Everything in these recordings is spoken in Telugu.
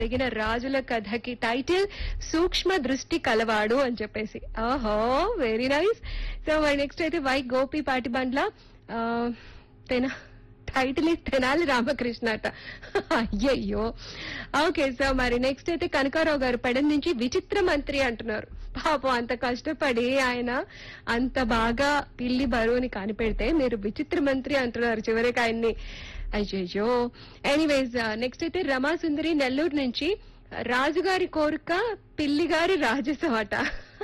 జరిగిన రాజుల కథకి టైటిల్ సూక్ష్మ దృష్టి కలవాడు అని చెప్పేసి. ఓహో, వెరీ నైస్. సో మరి నెక్స్ట్ అయితే వై గోపి పాటిబండ్ల టైటిల్ తెనాలి రామకృష్ణ అట. అయ్యయ్యో. ఓకే, సో మరి నెక్స్ట్ అయితే కనకారావు గారు పెడం నుంచి విచిత్ర మంత్రి అంటున్నారు. పాపం అంత కష్టపడి ఆయన అంత బాగా పిల్లి బరువుని కనిపెడితే మీరు విచిత్ర మంత్రి అంటున్నారు చివరికి ఆయన్ని. అయ్యయ్యో. ఎనీవేస్ నెక్స్ట్ అయితే రమాసుందరి నెల్లూరు నుంచి రాజుగారి కోరిక పిల్లిగారి రాజసం అట.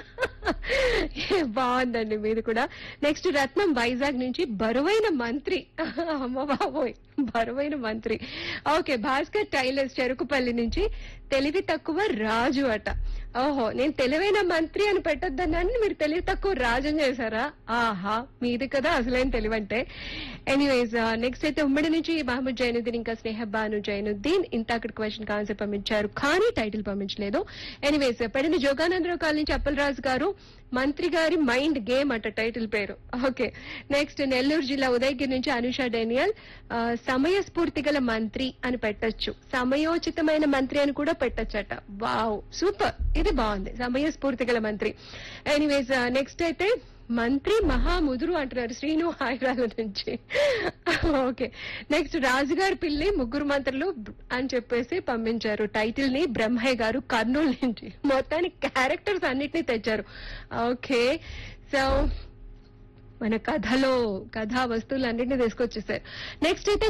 బాగుందండి మీది కూడా. నెక్స్ట్ రత్నం వైజాగ్ నుంచి బరువైన మంత్రి. అమ్మ బాబోయ్, బరువైన మంత్రి. ఓకే, భాస్కర్ టైలర్స్ చెరుకుపల్లి నుంచి తెలివి తక్కువ రాజు అట. ఓహో, నేను తెలివైన మంత్రి అని పెట్టొద్దన్నాను, మీరు తెలివి తక్కువ రాజు అని చేశారా? ఆహా, మీది కదా అసలైన తెలివంటే. ఎనీవేస్ నెక్స్ట్ అయితే ఉమ్మడి నుంచి మహమ్మద్ జైనుద్దీన్ ఇంకా స్నేహబాను జైనుద్దీన్ ఇంత అక్కడ క్వశ్చన్ ఆన్సర్ పంపించారు కానీ టైటిల్ పంపించలేదు. ఎనీవేస్ పెడిన జోగానందరావు కాలనీ నుంచి అప్పలరాజు గారు మంత్రి గారి మైండ్ గేమ్ అట టైటిల్ పేరు. ఓకే, నెక్స్ట్ నెల్లూరు జిల్లా ఉదయగిరి నుంచి అనుష డేనియల్ సమయస్ఫూర్తి గల మంత్రి అని పెట్టొచ్చు, సమయోచితమైన మంత్రి అని కూడా పెట్టొచ్చట. వావ్, సూపర్, ఇది బాగుంది, సమయస్ఫూర్తి గల మంత్రి. ఎనీవేస్ నెక్స్ట్ అయితే మంత్రి మహాముదురు అంటున్నారు శ్రీను హైదరాబాద్ నుంచి. ఓకే, నెక్స్ట్ రాజుగారి పిల్లి ముగ్గురు మంత్రులు అని చెప్పేసి పంపించారు టైటిల్ ని బ్రహ్మయ్య గారు కర్నూలు నుంచి. మొత్తానికి క్యారెక్టర్స్ అన్నిటినీ తెచ్చారు. ఓకే, సో మన కథా వస్తువులు అన్నింటినీ తీసుకొచ్చేసారు. నెక్స్ట్ అయితే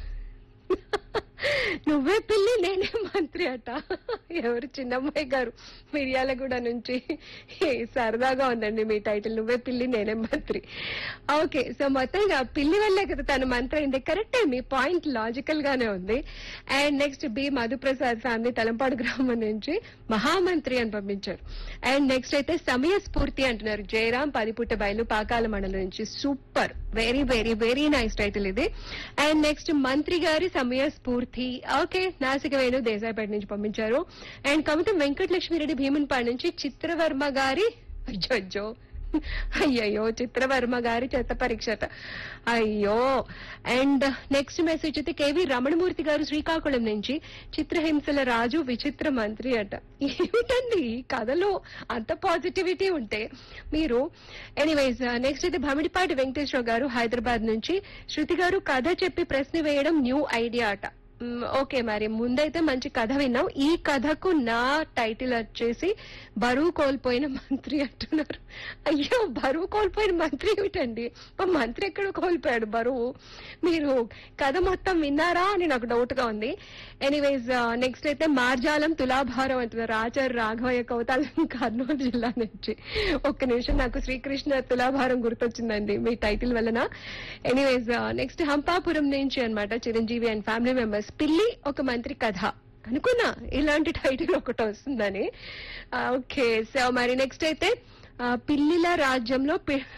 నువ్వే పిల్లి నేనే మంత్రి అట. ఎవరు? చిన్నమ్మాయి గారు మిర్యాలగూడ నుంచి. సరదాగా ఉందండి మీ టైటిల్, నువ్వే పిల్లి నేనే మంత్రి. ఓకే, సో మొత్తంగా పిల్లి వల్లే కదా తన మంత్రి అయింది. కరెక్టే, మీ పాయింట్ లాజికల్ గానే ఉంది. And next B Madhu Prasad family Talampadu గ్రామం నుంచి మహామంత్రి అని పంపించారు. అండ్ నెక్స్ట్ అయితే సమయస్ఫూర్తి అంటున్నారు జయరాం పదిపుట్ట బయలు పాకాల మండలం నుంచి. Super, very very very nice title ఇది. అండ్ నెక్స్ట్ మంత్రి గారి సమయస్ఫూర్తి. ఓకే, నాసికవేణు దేశాయిపేట నుంచి పంపించారు. అండ్ కమితం వెంకటలక్ష్మిరెడ్డి భీమన్పాడు నుంచి చిత్రవర్మ గారి అయ్యయ్యో చిత్రవర్మ గారి చెత్త పరీక్ష. అయ్యో. అండ్ నెక్స్ట్ మెసేజ్ అయితే కేవీ రమణమూర్తి గారు శ్రీకాకుళం నుంచి చిత్రహింసల రాజు విచిత్ర మంత్రి అట. ఏమిటండి ఈ కథలో అంత పాజిటివిటీ ఉంటే మీరు. ఎనీవేస్ నెక్స్ట్ అయితే భమిడిపాటి వెంకటేశ్వర గారు హైదరాబాద్ నుంచి శృతి గారు కథ చెప్పి ప్రశ్న వేయడం న్యూ ఐడియా అట. ఓకే, మరి ముందైతే మంచి కథ విన్నాం. ఈ కథకు నా టైటిల్ వచ్చేసి బరువు కోల్పోయిన మంత్రి అంటున్నారు. అయ్యో, బరువు కోల్పోయిన మంత్రి ఏమిటండి? మంత్రి ఎక్కడ కోల్పోయాడు బరువు? మీరు కథ మొత్తం విన్నారా అని నాకు డౌట్ గా ఉంది. ఎనీవేస్ నెక్స్ట్ అయితే మార్జాలం తులాభారం అంటున్నారు ఆచార్య రాఘవయ్య కౌతాలం కర్నూలు జిల్లా నుంచి. ఒక్క నిమిషం, నాకు శ్రీకృష్ణ తులాభారం గుర్తొచ్చిందండి మీ టైటిల్ వలన. ఎనీవేస్ నెక్స్ట్ హంపాపురం నుంచి అన్నమాట చిరంజీవి అండ్ ఫ్యామిలీ మెంబర్స్ పిల్లి ఒక మంత్రి కథ అనుకున్నా ఇలాంటి టైటిల్ ఒకటి వస్తుందని. ఓకే, సో మరి నెక్స్ట్ అయితే పిల్లిల రాజ్యంలో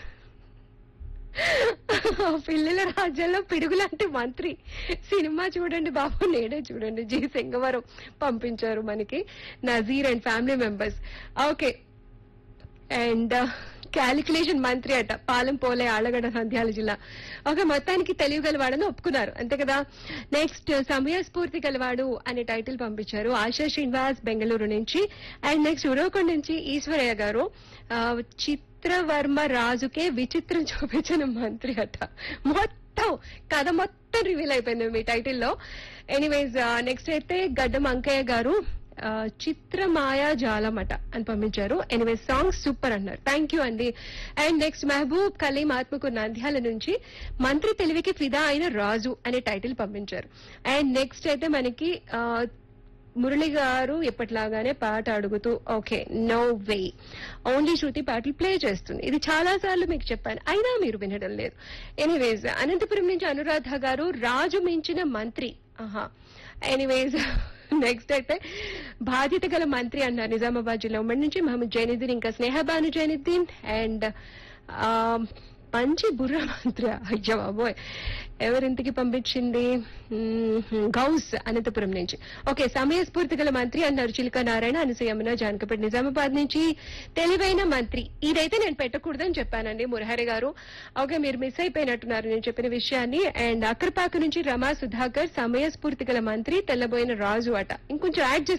పిడుగు లాంటి మంత్రి సినిమా చూడండి బాబు, నేనే చూడండి. జి సింగవరం పంపించారు మనకి Nazir and family members. Okay, and calculation మంత్రి అట పాలెం పోలే ఆళ్లగడ్డ నంద్యాల జిల్లా. ఒక మొత్తానికి తెలివి గలవాడని ఒప్పుకున్నారు అంతే కదా. నెక్స్ట్ సమయస్ఫూర్తి గలవాడు అనే టైటిల్ పంపించారు ఆశా శ్రీనివాస్ బెంగళూరు నుంచి. అండ్ నెక్స్ట్ ఉరవకొండ నుంచి ఈశ్వరయ్య గారు చిత్రవర్మ రాజుకే విచిత్రం చూపించిన మంత్రి అట. మొత్తం కథ మొత్తం రివీల్ అయిపోయింది మీ టైటిల్లో. ఎనీవేస్ నెక్స్ట్ అయితే గడ్డం అంకయ్య గారు చిత్రమాయా జాలమట అని పంపించారు. ఎనివే సాంగ్ సూపర్ అన్నారు, థ్యాంక్ యూ అండి. అండ్ నెక్స్ట్ మహబూబ్ కలీం ఆత్మకూరు నంద్యాల నుంచి మంత్రి తెలివికి ఫిదా అయిన రాజు అనే టైటిల్ పంపించారు. అండ్ నెక్స్ట్ అయితే మనకి మురళి గారు ఎప్పటిలాగానే పాట అడుగుతూ ఓకే నో వే ఓన్లీ శృతి పాటలు ప్లే చేస్తుంది. ఇది చాలా సార్లు మీకు చెప్పాను అయినా మీరు వినడం లేదు. ఎనీవేస్ అనంతపురం నుంచి అనురాధ గారు రాజు మించిన మంత్రి. ఎనీవేస్ నెక్స్ట్ అయితే బాధ్యత గల మంత్రి అన్నారు నిజామాబాద్ జిల్లా ఉమ్మడి నుంచి మహమ్మద్ జైనుద్దీన్ ఇంకా స్నేహబాను జైనుద్దీన్. అండ్ పంచి బుర్ర మంత్రి అయ్యో బాబోయ్ ఎవరింటికి పంపించింది గౌస్ అనంతపురం నుంచి. ఓకే, సమయస్ఫూర్తి గల మంత్రి అన్నారు చిలుక నారాయణ, అనసూయమ్మన జానకపేట నిజామాబాద్ నుంచి. తెలివైన మంత్రి ఇదైతే నేను పెట్టకూడదని చెప్పానండి మురహరి గారు. ఓకే, మీరు మిస్ అయిపోయినట్టున్నారు నేను చెప్పిన విషయాన్ని. అండ్ అక్కరపాక నుంచి రమా సుధాకర్ సమయస్ఫూర్తి గల మంత్రి తెల్లబోయిన రాజు అట. ఇంకొంచెం యాడ్